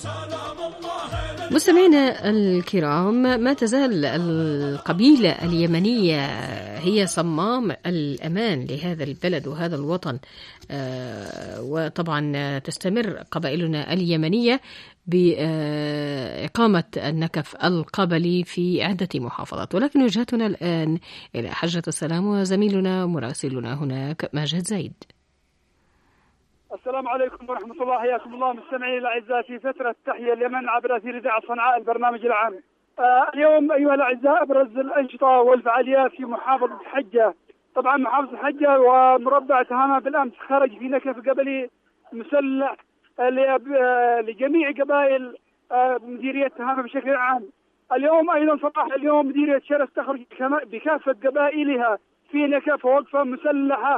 مستمعينا الكرام، ما تزال القبيلة اليمنية هي صمام الأمان لهذا البلد وهذا الوطن، وطبعا تستمر قبائلنا اليمنية بإقامة النكف القبلي في عدة محافظات، ولكن وجهتنا الآن إلى حجة السلام وزميلنا مراسلنا هناك ماجد زايد. السلام عليكم ورحمة الله، حياكم الله مستمعي الأعزاء في فترة تحية اليمن عبر أثير إذاعة صنعاء البرنامج العام. اليوم أيها الأعزاء أبرز الأنشطة والفعاليات في محافظة حجة. طبعا محافظة حجة ومربع تهامة بالأمس خرج في نكف قبلي مسلح لجميع قبائل مديرية تهامة بشكل عام. اليوم أيضا صباح اليوم مديرية شرس تخرج بكافة قبائلها في نكف ووقفة مسلحة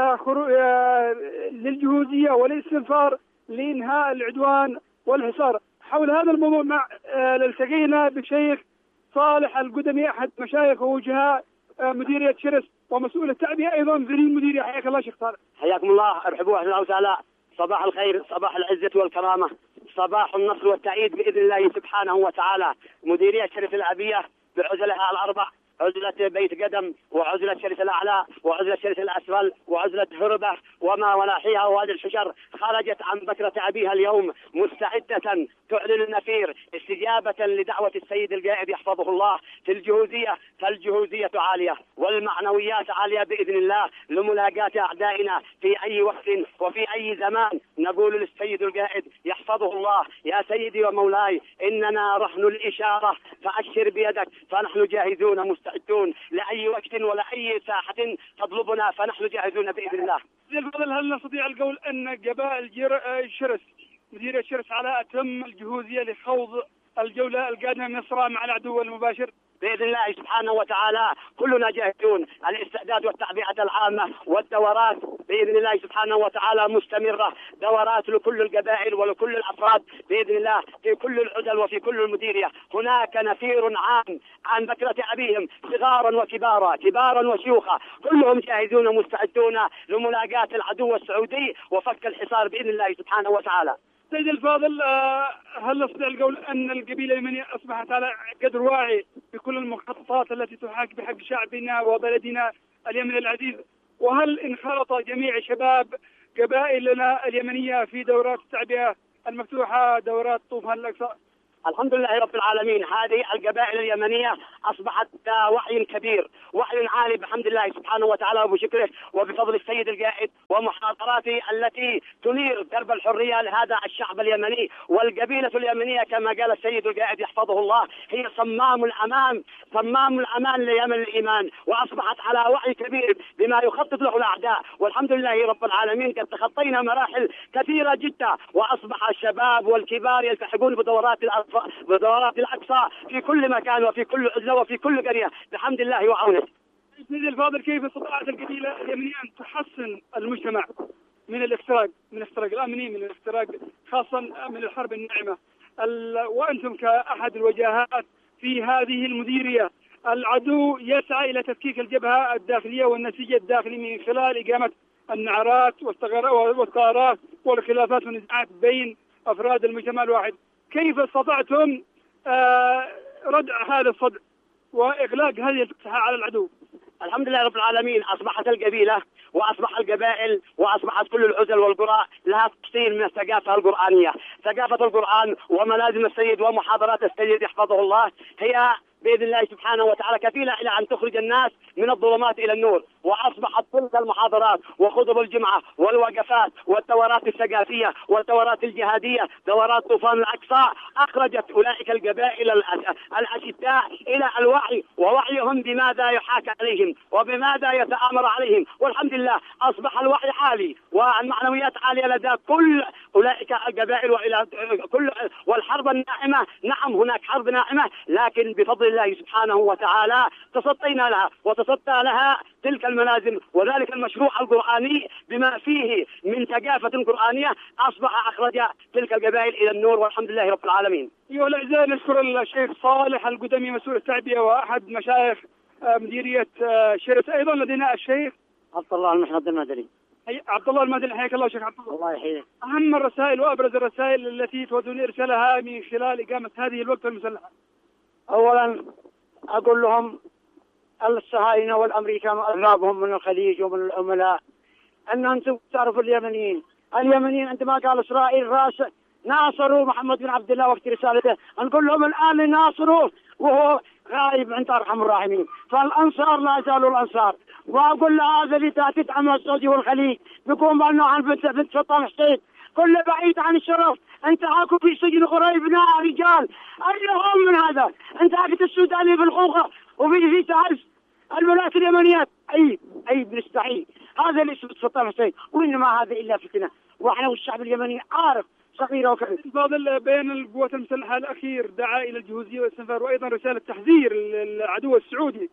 للجهوزية والاستنفار لإنهاء العدوان والحصار. حول هذا الموضوع التقينا بشيخ صالح القدمي أحد مشايخ ووجهاء مديرية شرس ومسؤول التعبئة أيضا في المديرية. حياك الله شيخ صالح. حياكم الله، ارحبوا أهلا وسهلا. صباح الخير، صباح العزة والكرامة، صباح النصر والتأييد بإذن الله سبحانه وتعالى. مديرية شرس الأبية بعزلها الأربع، عزلة بيت قدم وعزلة شرس الأعلى وعزلة شرس الأسفل وعزلة هربة وما وناحيها ووادي الحجر، خرجت عن بكرة أبيها اليوم مستعدة تعلن النفير استجابة لدعوة السيد القائد يحفظه الله في الجهوزية. فالجهوزية عالية والمعنويات عالية بإذن الله لملاقاة أعدائنا في أي وقت وفي أي زمان. نقول للسيد القائد يحفظه الله: يا سيدي ومولاي، إننا رهن الإشارة فأشر بيدك، فنحن جاهزون مستعدون لأي وقت ولا أي ساحة تطلبنا، فنحن جاهزون بإذن الله. هل نستطيع القول أن قبائل شرس مديرية شرس على أتم الجهوزية لخوض الجولة القادمة من الصراع مع العدو المباشر؟ بإذن الله سبحانه وتعالى كلنا جاهزون. الاستعداد والتعبئة العامة والدورات بإذن الله سبحانه وتعالى مستمرة، دورات لكل القبائل ولكل الأفراد بإذن الله في كل العزل وفي كل المديرية. هناك نفير عام عن بكرة أبيهم، صغارا وكبارا، كبارا وشيوخا، كلهم جاهزون ومستعدون لملاقاة العدو السعودي وفك الحصار بإذن الله سبحانه وتعالى. سيد الفاضل، هل نستطيع القول أن القبيلة اليمنية أصبحت على قدر واعي بكل المخططات التي تحاك بحق شعبنا وبلدنا اليمن العزيز؟ وهل انخرط جميع شباب قبائلنا اليمنية في دورات التعبئة المفتوحة، دورات طوفان الأقصى؟ الحمد لله رب العالمين. هذه القبائل اليمنية أصبحت وعي كبير، وعي عالي بحمد الله سبحانه وتعالى وبشكره وبفضل السيد القائد ومحاضراته التي تنير درب الحرية لهذا الشعب اليمني. والقبيلة اليمنية كما قال السيد القائد يحفظه الله هي صمام الأمان، صمام الأمان ليمن الإيمان، وأصبحت على وعي كبير بما يخطط له الأعداء. والحمد لله رب العالمين قد تخطينا مراحل كثيرة جدا، وأصبح الشباب والكبار يلتحقون بدورات الأقصى في كل مكان وفي كل عزلة وفي كل قرية بحمد الله وعونه. سيدي الفاضل، كيف استطاعت القبيلة اليمنية أن تحسن المجتمع من الافتراق الأمني، من الافتراق خاصة من الحرب الناعمة، وأنتم كأحد الوجهات في هذه المديرية؟ العدو يسعى إلى تفكيك الجبهة الداخلية والنسيج الداخلي من خلال إقامة النعرات والثغرات والخلافات والنزاعات بين أفراد المجتمع الواحد. كيف استطعتم ردع هذا الصدع وإغلاق هذه الفتحة على العدو؟ الحمد لله رب العالمين. أصبحت القبيلة وأصبح القبائل وأصبحت كل العزل والقرى لها تفصيل من الثقافة القرآنية. ثقافة القرآن وملازم السيد ومحاضرات السيد يحفظه الله هي بإذن الله سبحانه وتعالى كفيلة إلى أن تخرج الناس من الظلمات إلى النور. وأصبحت تلك المحاضرات وخطب الجمعة والوقفات والدورات الثقافية والدورات الجهادية، دورات طوفان الأقصى، أخرجت أولئك القبائل الأشداء إلى الوعي، ووعيهم بماذا يحاك عليهم وبماذا يتآمر عليهم. والحمد لله أصبح الوعي عالي والمعنويات عالية لدى كل أولئك القبائل وإلى كل. والحرب الناعمة، نعم هناك حرب ناعمة، لكن بفضل الله سبحانه وتعالى تصدينا لها وتصدى لها تلك الملازم وذلك المشروع القرآني بما فيه من ثقافة قرآنية أصبح أخرج تلك القبائل إلى النور، والحمد لله رب العالمين. أيها الأعزاء، نشكر الشيخ صالح القدمي مسؤول التعبئة وأحد مشايخ مديرية شرس. أيضا لدينا الشيخ عبد الله المحمد المدني. عبد الله المدني، حياك الله شيخ عبد الله. الله يحييك. أهم الرسائل وأبرز الرسائل التي تودون إرسالها من خلال إقامة هذه الوقفة المسلحة. أولا أقول لهم الصهاينة والأمريكان وأذنابهم من الخليج ومن العملاء أن أنتم تعرفوا اليمنيين عندما قال إسرائيل راس ناصروا محمد بن عبد الله وقت رسالته، نقول لهم الآن ناصروه وهو غايب عند أرحم الراحمين. فالأنصار لا زالوا الأنصار. وأقول لهذا اللي تدعم السعودية والخليج بيقوم بأنه عن بنت صدام حسين كله بعيد عن الشرف. انت عاكم في سجن قريب رجال اين من هذا؟ انت عاكت السوداني بالخوخه وفي تعز الولايات اليمنيات. عيب نستحي. هذا اللي اسمه صدام حسين، وانما هذا الا فتنه. واحنا والشعب اليمني عارف صغيره وكبيره. فاضل بين القوات المسلحه الاخير دعا الى الجهوزيه والاستنفار، وايضا رساله تحذير للعدو السعودي.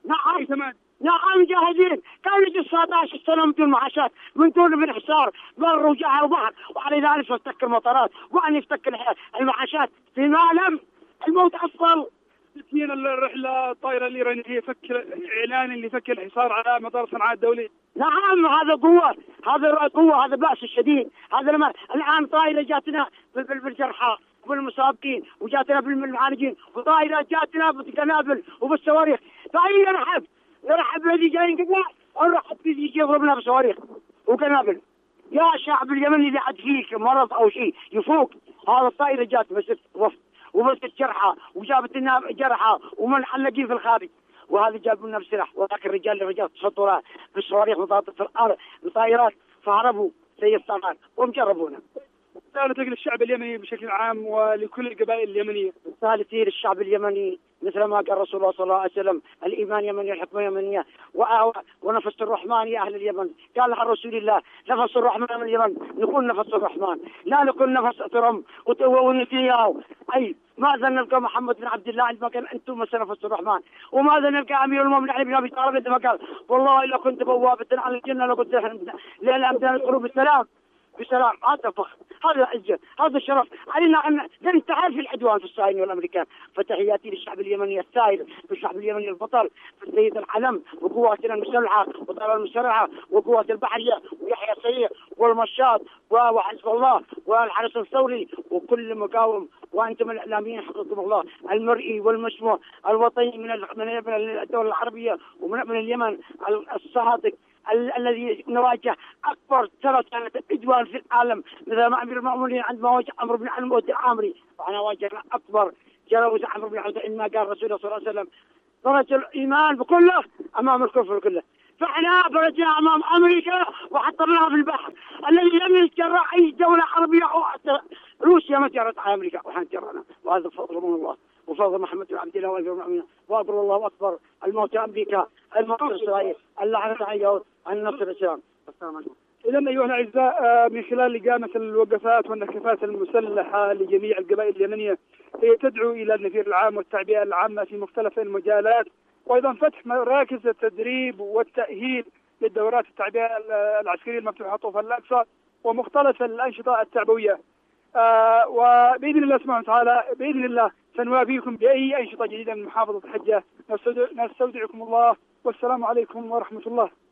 نعم جاهزين. كان يجي 19 سنه بدون معاشات، من دون من حصار بر وجهه وبحر، وعلى ذلك يفتك المطارات وان يفتك المعاشات في معلم الموت افضل. تسيين الرحله الطائره الايرانيه هي اعلان لفك الحصار على مطار صنعاء الدولي. نعم هذا قوه، هذا بأس شديد. هذا لما الان طائره جاتنا بالجرحى وبالمصابين، وجاتنا بالمعالجين، وطائره جاتنا بالقنابل وبالصواريخ. فاين نرحب الذي جايين قبل نرحب بالذي يجي يضربنا بصواريخ وقنابل. يا شعب اليمن اللي عاد فيك مرض او شيء يفوق. هذا الطائره جات بس وفد وبس جرحى وجابت لنا جرحى ومنعلقين في الخارج، وهذا جاب لنا بسلاح. وذاك الرجال تسطروا بالصواريخ وطاطت الطائرات فهربوا زي الصغار ومجربونا. رسالتك للشعب اليمني بشكل عام ولكل القبائل اليمنية. رسالتي للشعب اليمني مثل ما قال رسول الله صلى الله عليه وسلم: الإيمان يمني، الحكمة يمنية، ونفس الرحمن يا أهل اليمن. قال لها رسول الله: نفس الرحمن من اليمن، نكون نفس الرحمن، لا نكون نفس ترم ونتياو. ماذا نلقى محمد بن عبد الله عندما قال أنتم نفس الرحمن؟ وماذا نلقى أمير المؤمنين علي بن أبي طالب عندما قال: والله إلا كنت بوابة على الجنة لقلت لأن ندخلوا بسلام. هذا فخر، هذا عزة، هذا شرف علينا أن ننتهي في العدوان في الصهاينة والأمريكان. فتحياتي للشعب اليمني السائر، بالشعب اليمني البطل، في السيد العلم وقواتنا المسلحة وطالب المسرعة وقوات البحرية ويحيى السريع والمشاط وحزب الله والحرس الثوري وكل مقاوم. وأنتم الإعلاميين حفظكم الله المرئي والمسموع الوطني من الدولة العربية ومن اليمن الصادق الذي نواجه أكبر سرطان عدوان في العالم مثل ما أمير المؤمنين عندما واجه عمرو بن الموت العامري، وأنا واجهنا أكبر جلوس عمرو بن العامري إنما قال رسول الله صلى الله عليه وسلم: درج الإيمان بكله أمام الكفر كله. فإحنا درجنا أمام أمريكا وحطمناها في البحر الذي لم يتجرأ أي دولة عربية أو حتى روسيا ما جرت على أمريكا، وإحنا جرأنا. وهذا فضل من الله وفضل محمد بن عبد الله وأمير المؤمنين. وأكبر الله أكبر الموت أمريكا، الموت إسرائيل، اللعنة على اليهود، النصر الإسلام. السلام عليكم. إذن أيها الأعزاء، من خلال إقامة الوقفات والنكفات المسلحة لجميع القبائل اليمنية هي تدعو إلى النفير العام والتعبئة العامة في مختلف المجالات، وأيضا فتح مراكز التدريب والتأهيل للدورات التعبئة العسكرية المفتوحة طوفان الأقصى ومختلف الأنشطة التعبوية. وبإذن الله سبحانه وتعالى بإذن الله سنوافيكم بأي أنشطة جديدة من محافظة حجة. نستودعكم الله، والسلام عليكم ورحمة الله.